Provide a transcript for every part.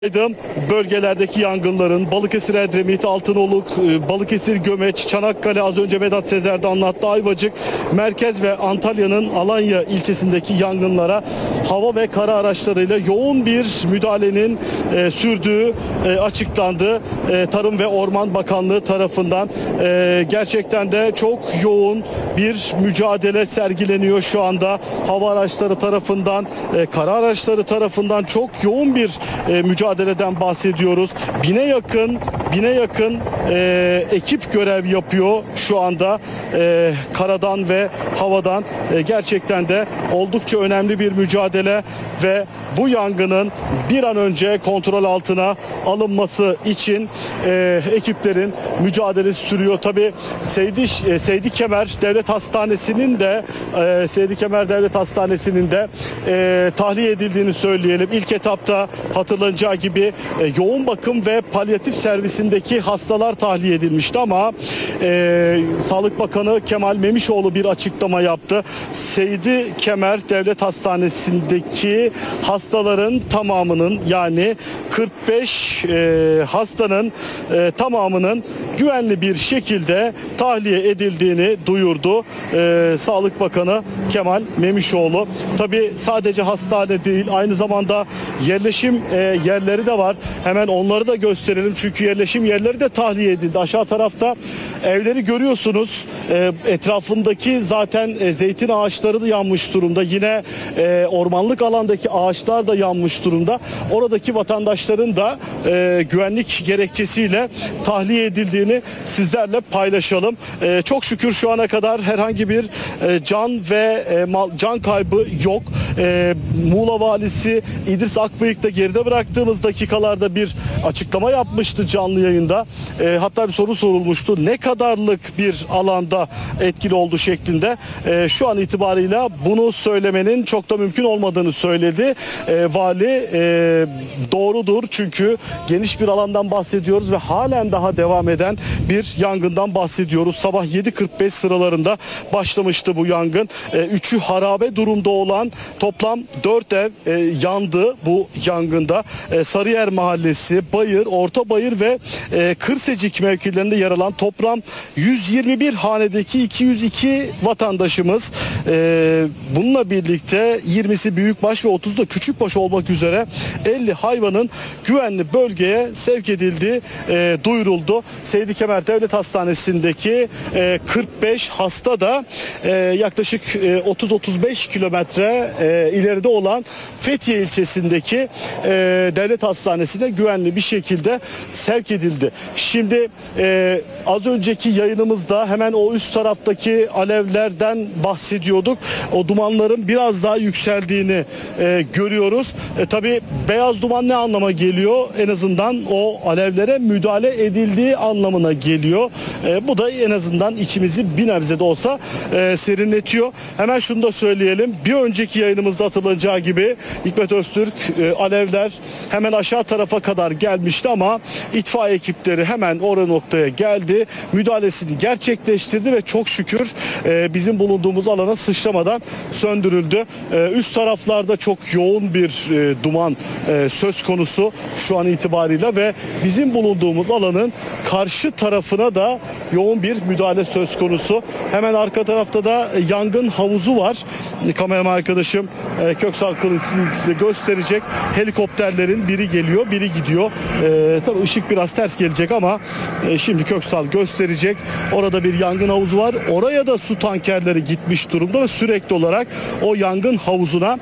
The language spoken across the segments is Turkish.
Bölgelerdeki yangınların Balıkesir, Edremit, Altınoluk, Balıkesir, Gömeç, Çanakkale, az önce Vedat Sezer de anlattı, Ayvacık, Merkez ve Antalya'nın Alanya ilçesindeki yangınlara hava ve kara araçlarıyla yoğun bir müdahalenin sürdüğü açıklandı. Tarım ve Orman Bakanlığı tarafından gerçekten de çok yoğun bir mücadele sergileniyor şu anda. Hava araçları tarafından, kara araçları tarafından çok yoğun bir mücadeleden bahsediyoruz. Bine yakın ekip görev yapıyor şu anda karadan ve havadan. Gerçekten de oldukça önemli bir mücadele ve bu yangının bir an önce kontrol altına alınması için ekiplerin mücadelesi sürüyor. Tabii Seydi Kemer Devlet Hastanesi'nin de tahliye edildiğini söyleyelim. İlk etapta hatırlanacağı gibi yoğun bakım ve palyatif servisindeki hastalar tahliye edilmişti ama Sağlık Bakanı Kemal Memişoğlu bir açıklama yaptı. Seydi Kemer Devlet Hastanesi'ndeki hastaların tamamının, yani 45 hastanın tamamının güvenli bir şekilde tahliye edildiğini duyurdu Sağlık Bakanı Kemal Memişoğlu. Tabii sadece hastane değil, aynı zamanda yerleşim yerleri de var. Hemen onları da gösterelim çünkü yerleşim yerleri de tahliye edildi. Aşağı tarafta evleri görüyorsunuz. Etrafındaki zaten zeytin ağaçları da yanmış durumda. Yine ormanlık alandaki ağaçlar da yanmış durumda. Oradaki vatandaşların da güvenlik gerekçesiyle tahliye edildiğini sizlerle paylaşalım. Çok şükür şu ana kadar herhangi bir can kaybı yok. Muğla Valisi İdris Akbıyık da geride bıraktığımız dakikalarda bir açıklama yapmıştı canlı yayında. Hatta bir soru sorulmuştu. Ne kadarlık bir alanda etkili oldu şeklinde. Şu an itibarıyla bunu söylemenin çok da mümkün olmadığını söyledi. Vali doğrudur çünkü geniş bir alandan bahsediyoruz ve halen daha devam eden bir yangından bahsediyoruz. Sabah 7.45 sıralarında başlamıştı bu yangın. 3'ü harabe durumda olan toplam 4 ev yandı bu yangında. Sarıyer Mahallesi, Bayır, Orta Bayır ve Kırsecik mevkilerinde yer alan toplam 121 hanedeki 202 vatandaşımız, bununla birlikte 20'si büyükbaş ve 30'u da küçükbaş olmak üzere 50 hayvanın güvenli bölgeye sevk edildiği duyuruldu. Seydi Kemer Devlet Hastanesi'ndeki 45 hasta da yaklaşık 30-35 kilometre ileride olan Fethiye ilçesindeki devlet hastanesine güvenli bir şekilde sevk edildi. Şimdi az önceki yayınımızda hemen o üst taraftaki alevlerden bahsediyorduk. O dumanların biraz daha yükseldiğini görüyoruz. Tabii beyaz duman ne anlama geliyor? En azından o alevlere müdahale edildiği anlamına geliyor. Bu da en azından içimizi bir nebze de olsa serinletiyor. Hemen şunu da söyleyelim. Bir önceki yayınımızda hatırlanacağı gibi Hikmet Öztürk, alevler hemen aşağı tarafa kadar gelmişti ama itfaiye ekipleri hemen oraya noktaya geldi. Müdahalesini gerçekleştirdi ve çok şükür bizim bulunduğumuz alana sıçramadan söndürüldü. Üst taraflarda çok yoğun bir duman söz konusu şu an itibarıyla ve bizim bulunduğumuz alanın karşı tarafına da yoğun bir müdahale söz konusu. Hemen arka tarafta da yangın havuzu var. Kameraman arkadaşım Köksal Kılıç size gösterecek. Helikopterlerin biri geliyor, biri gidiyor. Tabii ışık biraz ters gelecek ama şimdi Köksal gösterecek. Orada bir yangın havuzu var. Oraya da su tankerleri gitmiş durumda ve sürekli olarak o yangın havuzuna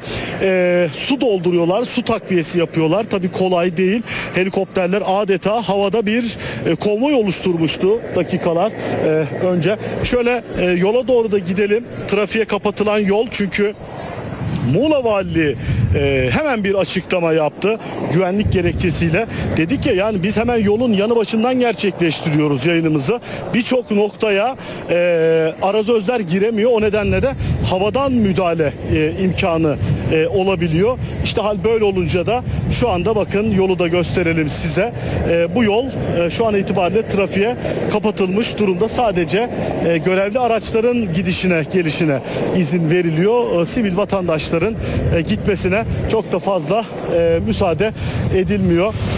su dolduruyorlar. Su takviyesi yapıyorlar. Tabii kolay değil. Helikopterler adeta havada bir konvoy oluşturmuştu dakikalar önce. Şöyle yola doğru da gidelim. Trafiğe kapatılan yol çünkü Muğla Valiliği hemen bir açıklama yaptı güvenlik gerekçesiyle. Dedik ya, yani biz hemen yolun yanı başından gerçekleştiriyoruz yayınımızı. Birçok noktaya arazözler giremiyor. O nedenle de havadan müdahale imkanı olabiliyor. İşte hal böyle olunca da şu anda bakın yolu da gösterelim size. Bu yol şu an itibariyle trafiğe kapatılmış durumda. Sadece görevli araçların gidişine gelişine izin veriliyor. Sivil vatandaşların gitmesine çok da fazla müsaade edilmiyor.